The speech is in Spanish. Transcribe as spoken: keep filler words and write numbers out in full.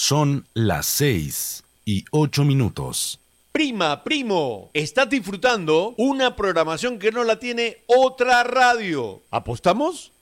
Son las seis y ocho minutos. Prima, primo, estás disfrutando una programación que no la tiene otra radio. ¿Apostamos?